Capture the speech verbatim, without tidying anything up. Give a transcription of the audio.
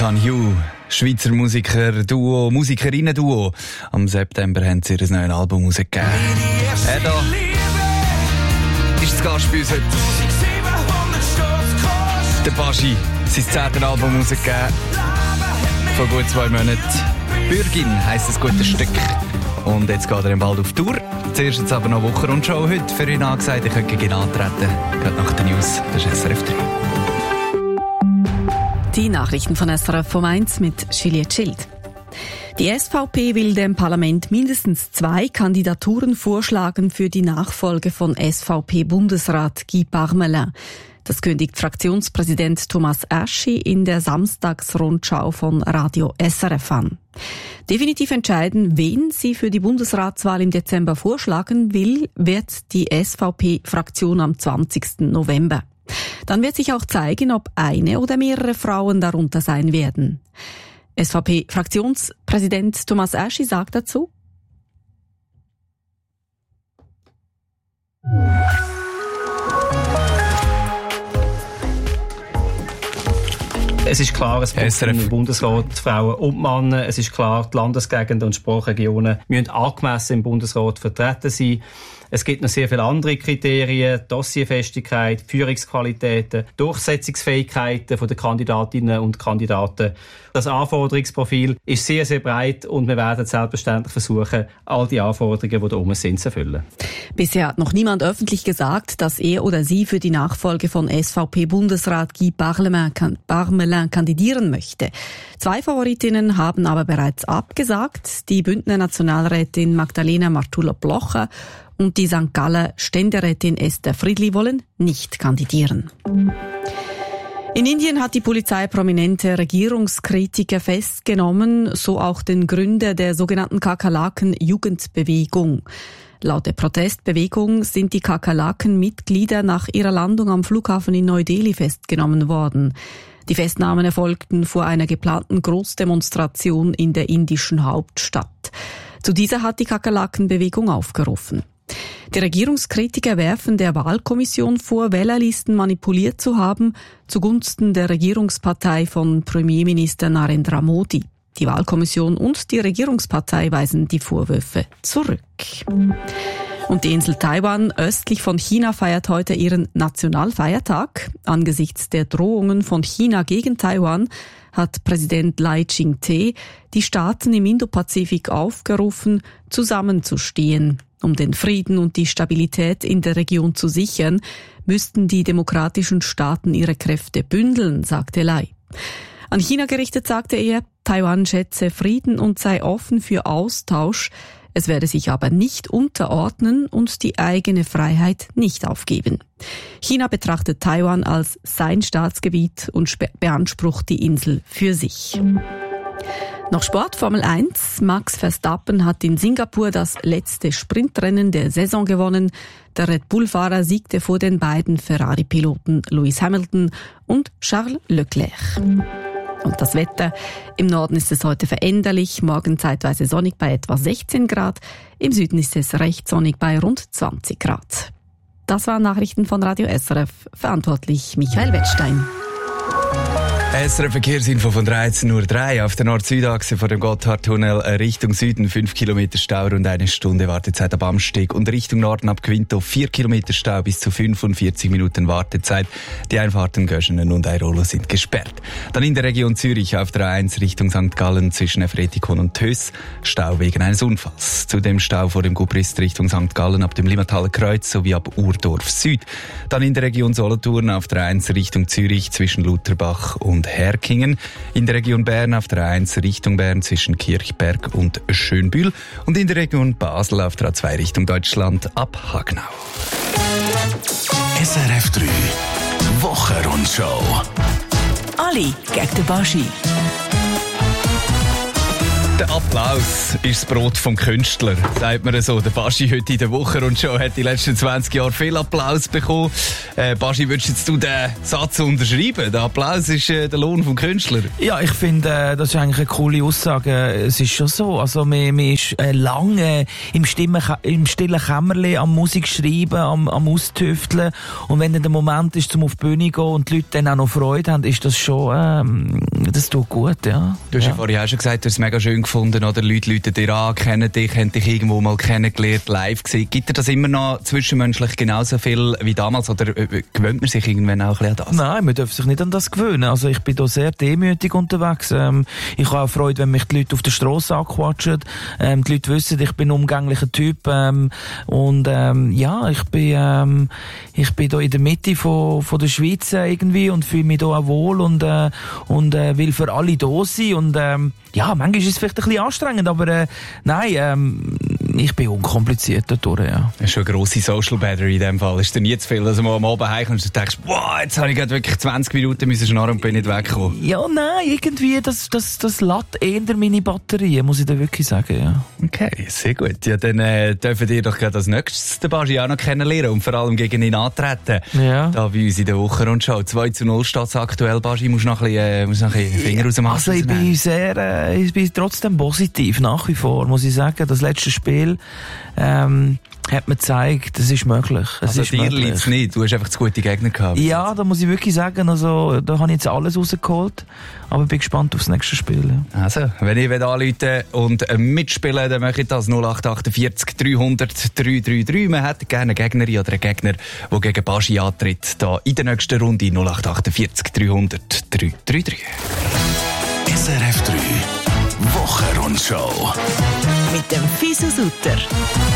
Can You, Schweizer Musiker-Duo, Musikerinnen-Duo. Am September haben sie ihr neues Album rausgegeben. Er da ist das Gast bei uns heute. Der Baschi, sein zweites Album rausgegeben. Vor gut zwei Monaten. Bürgin heisst das gute Stück. Und jetzt geht er bald auf Tour. Zuerst jetzt aber noch Wochenrundschau heute für ihn angesagt. Ich könnte gegen ihn antreten. Gerade nach den News. Das ist S R F drei. Die Nachrichten von S R F vom eins mit Juliette Schild. Die S V P will dem Parlament mindestens zwei Kandidaturen vorschlagen für die Nachfolge von S V P-Bundesrat Guy Parmelin. Das kündigt Fraktionspräsident Thomas Aschi in der Samstagsrundschau von Radio S R F an. Definitiv entscheiden, wen sie für die Bundesratswahl im Dezember vorschlagen will, wird die S V P-Fraktion am zwanzigsten November. Dann wird sich auch zeigen, ob eine oder mehrere Frauen darunter sein werden. S V P-Fraktionspräsident Thomas Aschi sagt dazu: Es ist klar, es braucht im Bundesrat Frauen und Männer. Es ist klar, die Landesgegenden und Sprachregionen müssen angemessen im Bundesrat vertreten sein. Es gibt noch sehr viele andere Kriterien: Dossierfestigkeit, Führungsqualitäten, Durchsetzungsfähigkeiten der Kandidatinnen und Kandidaten. Das Anforderungsprofil ist sehr, sehr breit und wir werden selbstverständlich versuchen, all die Anforderungen, die da oben sind, zu erfüllen. Bisher hat noch niemand öffentlich gesagt, dass er oder sie für die Nachfolge von S V P-Bundesrat Guy Parmelin kandidieren möchte. Zwei Favoritinnen haben aber bereits abgesagt: die Bündner Nationalrätin Magdalena Martula-Blocher und die Sankt Galler Ständerätin Esther Friedli wollen nicht kandidieren. In Indien hat die Polizei prominente Regierungskritiker festgenommen, so auch den Gründer der sogenannten Kakerlaken-Jugendbewegung. Laut der Protestbewegung sind die Kakerlaken-Mitglieder nach ihrer Landung am Flughafen in Neu-Delhi festgenommen worden. Die Festnahmen erfolgten vor einer geplanten Großdemonstration in der indischen Hauptstadt. Zu dieser hat die Kakerlaken-Bewegung aufgerufen. Die Regierungskritiker werfen der Wahlkommission vor, Wählerlisten manipuliert zu haben zugunsten der Regierungspartei von Premierminister Narendra Modi. Die Wahlkommission und die Regierungspartei weisen die Vorwürfe zurück. Und die Insel Taiwan östlich von China feiert heute ihren Nationalfeiertag. Angesichts der Drohungen von China gegen Taiwan hat Präsident Lai Ching-te die Staaten im Indopazifik aufgerufen, zusammenzustehen. Um den Frieden und die Stabilität in der Region zu sichern, müssten die demokratischen Staaten ihre Kräfte bündeln, sagte Lai. An China gerichtet sagte er, Taiwan schätze Frieden und sei offen für Austausch. Es werde sich aber nicht unterordnen und die eigene Freiheit nicht aufgeben. China betrachtet Taiwan als sein Staatsgebiet und beansprucht die Insel für sich. Noch Sport, Formel eins. Max Verstappen hat in Singapur das letzte Sprintrennen der Saison gewonnen. Der Red Bull-Fahrer siegte vor den beiden Ferrari-Piloten Lewis Hamilton und Charles Leclerc. Und das Wetter. Im Norden ist es heute veränderlich, morgen zeitweise sonnig bei etwa sechzehn Grad. Im Süden ist es recht sonnig bei rund zwanzig Grad. Das waren Nachrichten von Radio S R F. Verantwortlich Michael Wettstein. S R F-Verkehrsinfo von dreizehn Uhr drei auf der Nord-Süd-Achse vor dem Gotthardtunnel Richtung Süden fünf Kilometer Stau, rund eine Stunde Wartezeit ab Amsteg, und Richtung Norden ab Quinto vier Kilometer Stau bis zu fünfundvierzig Minuten Wartezeit. Die Einfahrten Göschenen und Airolo sind gesperrt. Dann in der Region Zürich auf der A eins Richtung Sankt Gallen zwischen Efretikon und Töss Stau wegen eines Unfalls. Zudem Stau vor dem Gubrist Richtung Sankt Gallen ab dem Limataler Kreuz sowie ab Urdorf Süd. Dann in der Region Solothurn auf der A eins Richtung Zürich zwischen Lutherbach und Herkingen, in der Region Bern auf der A eins Richtung Bern zwischen Kirchberg und Schönbühl und in der Region Basel auf der A zwei Richtung Deutschland ab Hagenau. S R F drei Wochenrundschau. Ali gegen den Baschi. Der Applaus ist das Brot vom Künstler, sagt man so. Der Baschi heute in der Woche und schon hat die letzten zwanzig Jahre viel Applaus bekommen. Äh, Baschi, würdest jetzt du den Satz unterschreiben? Der Applaus ist äh, der Lohn vom Künstler. Ja, ich finde, äh, das ist eigentlich eine coole Aussage. Es ist schon so. Also, man, man ist äh, lange im, Stimme, im stillen Kämmerchen am Musik schreiben, am, am Austüfteln. Und wenn dann der Moment ist, um auf die Bühne zu gehen und die Leute dann auch noch Freude haben, ist das schon, ähm, das tut gut, ja. Du hast ja, ja vorhin auch schon gesagt, du hast es mega schön gefunden, oder? Leute rufen dir an, kennen dich, haben dich irgendwo mal kennengelernt, live gesehen. Gibt dir das immer noch zwischenmenschlich genauso viel wie damals, oder gewöhnt man sich irgendwann auch ein bisschen an das? Nein, man darf sich nicht an das gewöhnen. Also ich bin da sehr demütig unterwegs. Ähm, ich habe auch Freude, wenn mich die Leute auf der Strasse anquatschen. Ähm, die Leute wissen, ich bin ein umgänglicher Typ. Ähm, und ähm, ja, ich bin ähm, ich bin da in der Mitte von, von der Schweiz äh, irgendwie und fühle mich da auch wohl und, äh, und äh, will für alle da sein. Und ähm, ja, manchmal ist es vielleicht ein bisschen anstrengend, aber äh, nein, ähm, ich bin unkompliziert dadurch, ja. Das ist schon eine grosse Social Battery in dem Fall. Ist dir nie zu viel, dass du mal am Abend heimkommst und denkst, wow, jetzt habe ich gerade wirklich zwanzig Minuten müssen schnarren und bin nicht weggekommen. Ja, nein, irgendwie, das, das, das lädt eher meine Batterie, muss ich da wirklich sagen, ja. Okay, sehr gut. Ja, dann äh, dürfen wir doch gerade als nächstes den Baschi auch noch kennenlernen und vor allem gegen ihn antreten. Ja. Da bei uns in der Woche und Show. zwei zu null steht es aktuell, Baschi. Musst noch ein bisschen, äh, musst noch ein bisschen Finger aus dem Arsch Also ich bin sehr, äh, ich bin trotzdem positiv, nach wie vor, muss ich sagen. Das letzte Spiel, ähm, hat mir gezeigt, es ist möglich. Es also ist dir möglich. liegt es nicht, du hast einfach zu gute Gegner gehabt. Ja, da muss ich wirklich sagen, also da habe ich jetzt alles rausgeholt, aber ich bin gespannt aufs nächste Spiel. Ja. Also, wenn ihr anrufen und äh, mitspielen, dann möchte ich das null acht achtundvierzig dreihundert drei drei drei. Man hätte gerne eine Gegnerin oder einen Gegner, der gegen Baschi antritt, da in der nächsten Runde null acht achtundvierzig dreihundert drei drei drei. S R F drei Wochenrundschau mit dem Fisu Sutter.